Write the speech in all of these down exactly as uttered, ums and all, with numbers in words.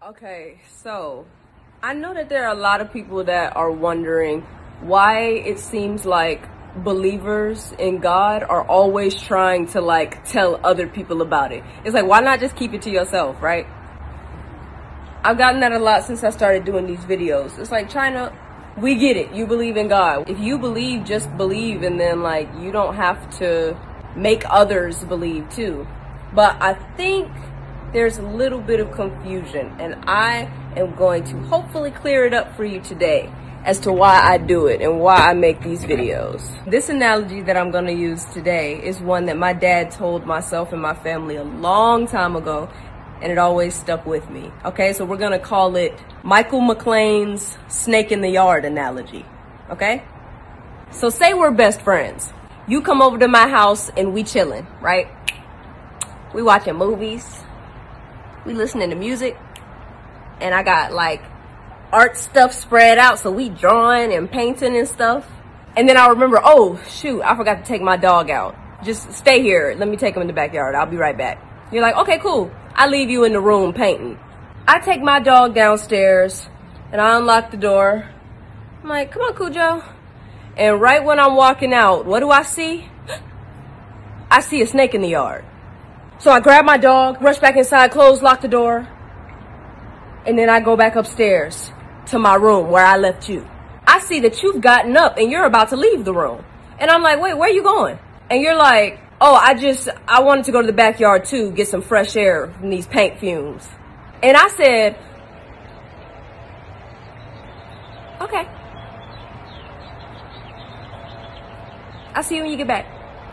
Okay, so I know that there are a lot of people that are wondering why it seems like believers in God are always trying to like tell other people about it. It's like, why not just keep it to yourself, right? I've gotten that a lot since I started doing these videos. It's like, China, we get it. You believe in God. If you believe, just believe, and then like you don't have to make others believe too. But I think there's a little bit of confusion, and I am going to hopefully clear it up for you today as to why I do it and why I make these videos. This analogy that I'm going to use today is one that my dad told myself and my family a long time ago, and it always stuck with me. Okay, so we're going to call it Michael McLean's snake in the yard analogy. Okay? So say we're best friends. You come over to my house and we chilling, right? We watching movies. We listening to music, and I got like art stuff spread out, so we drawing and painting and stuff. And then I remember, oh shoot, I forgot to take my dog out. Just stay here, let me take him in the backyard, I'll be right back. You're like, okay, cool. I leave you in the room painting. I take my dog downstairs and I unlock the door. I'm like, come on, Cujo. And right when I'm walking out, what do I see? I see a snake in the yard. So I grab my dog, rush back inside, close, lock the door, and then I go back upstairs to my room where I left you. I see that you've gotten up and you're about to leave the room. And I'm like, wait, where are you going? And you're like, oh, I just, I wanted to go to the backyard too, get some fresh air from these paint fumes. And I said, okay. I'll see you when you get back.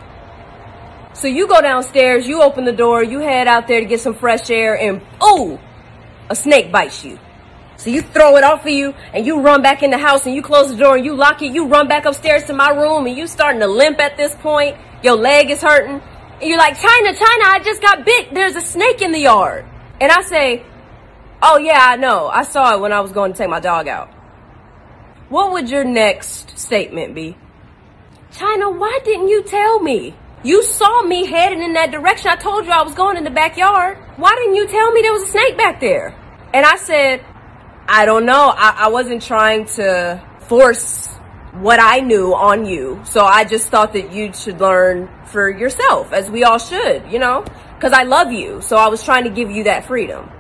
So you go downstairs, you open the door, you head out there to get some fresh air, and oh, a snake bites you. So you throw it off of you, and you run back in the house, and you close the door, and you lock it, you run back upstairs to my room, and you starting to limp at this point. Your leg is hurting. And you're like, China, China, I just got bit. There's a snake in the yard. And I say, oh yeah, I know. I saw it when I was going to take my dog out. What would your next statement be? China, why didn't you tell me? You saw me heading in that direction. I told you I was going in the backyard. Why didn't you tell me there was a snake back there? And I said, I don't know. I, I wasn't trying to force what I knew on you. So I just thought that you should learn for yourself, as we all should, you know, because I love you. So I was trying to give you that freedom.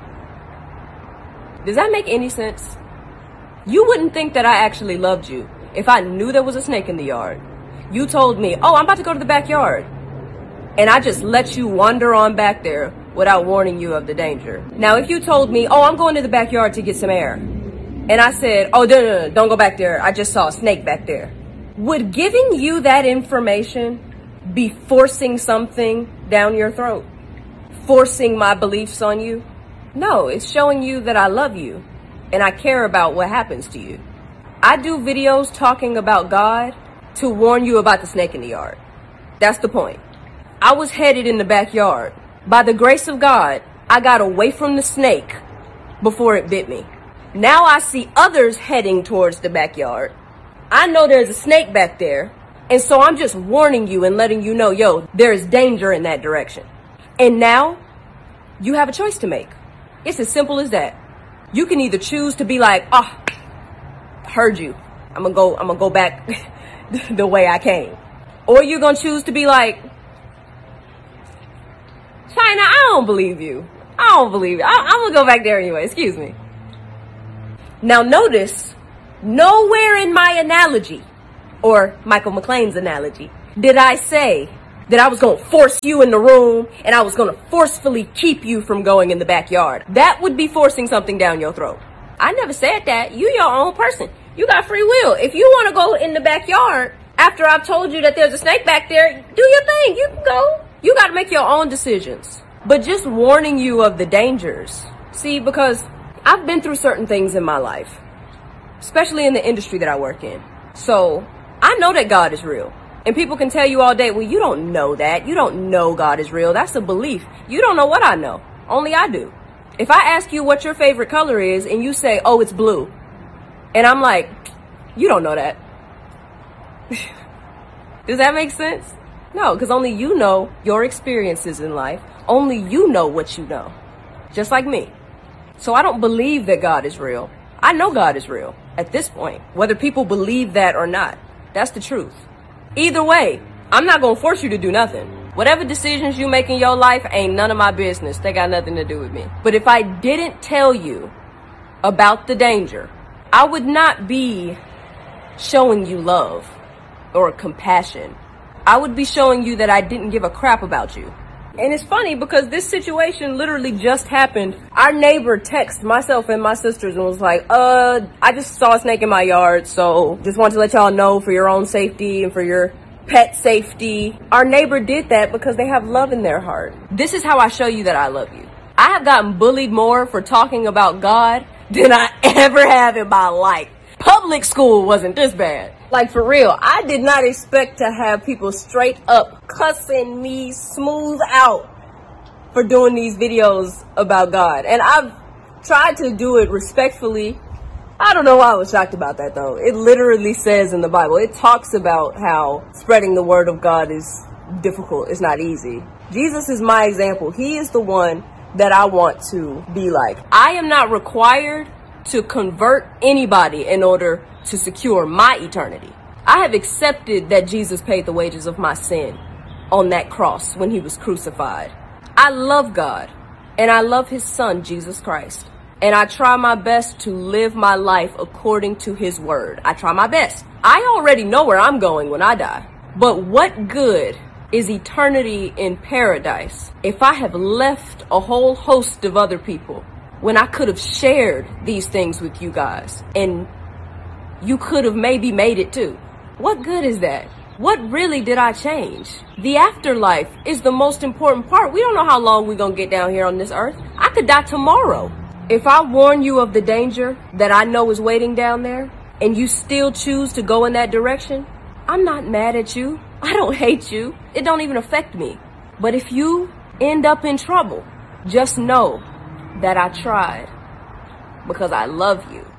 Does that make any sense? You wouldn't think that I actually loved you if I knew there was a snake in the yard. You told me, oh, I'm about to go to the backyard. And I just let you wander on back there without warning you of the danger. Now, if you told me, oh, I'm going to the backyard to get some air, and I said, oh, no, no, no, don't go back there, I just saw a snake back there, would giving you that information be forcing something down your throat? Forcing my beliefs on you? No, it's showing you that I love you and I care about what happens to you. I do videos talking about God to warn you about the snake in the yard. That's the point. I was headed in the backyard. By the grace of God, I got away from the snake before it bit me. Now I see others heading towards the backyard. I know there's a snake back there. And so I'm just warning you and letting you know, yo, there is danger in that direction. And now you have a choice to make. It's as simple as that. You can either choose to be like, oh, heard you. I'm gonna go, I'm gonna go back the way I came. Or you're gonna choose to be like, China, I don't believe you. I don't believe you. I, I'm gonna go back there anyway. Excuse me. Now notice, nowhere in my analogy, or Michael McLean's analogy, did I say that I was gonna force you in the room and I was gonna forcefully keep you from going in the backyard. That would be forcing something down your throat. I never said that. You your own person. You got free will. If you want to go in the backyard after I've told you that there's a snake back there, do your thing. You can go. You got to make your own decisions. But just warning you of the dangers. See, because I've been through certain things in my life, especially in the industry that I work in. So I know that God is real. And people can tell you all day, well, you don't know that. You don't know God is real. That's a belief. You don't know what I know. Only I do. If I ask you what your favorite color is and you say, oh, it's blue. And I'm like, you don't know that. Does that make sense? No, because only you know your experiences in life. Only you know what you know. Just like me. So I don't believe that God is real. I know God is real at this point, whether people believe that or not. That's the truth. Either way, I'm not going to force you to do nothing. Whatever decisions you make in your life ain't none of my business. They got nothing to do with me. But if I didn't tell you about the danger, I would not be showing you love or compassion. I would be showing you that I didn't give a crap about you. And it's funny because this situation literally just happened. Our neighbor texted myself and my sisters and was like, uh, I just saw a snake in my yard, so just wanted to let y'all know for your own safety and for your pet safety. Our neighbor did that because they have love in their heart. This is how I show you that I love you. I have gotten bullied more for talking about God than I ever have in my life. Public school wasn't this bad. Like, for real, I did not expect to have people straight up cussing me smooth out for doing these videos about God. And I've tried to do it respectfully. I don't know why I was shocked about that, though. It literally says in the Bible, it talks about how spreading the word of God is difficult. It's not easy. Jesus is my example. He is the one that I want to be like. I am not required to convert anybody in order to secure my eternity. I have accepted that Jesus paid the wages of my sin on that cross when he was crucified. I love God and I love his son, Jesus Christ. And I try my best to live my life according to his word. I try my best. I already know where I'm going when I die. But what good is eternity in paradise if I have left a whole host of other people when I could have shared these things with you guys and you could have maybe made it too? What good is that? What really did I change? The afterlife is the most important part. We don't know how long we're gonna get down here on this earth. I could die tomorrow. If I warn you of the danger that I know is waiting down there and you still choose to go in that direction, I'm not mad at you. I don't hate you. It don't even affect me. But if you end up in trouble, just know that I tried because I love you.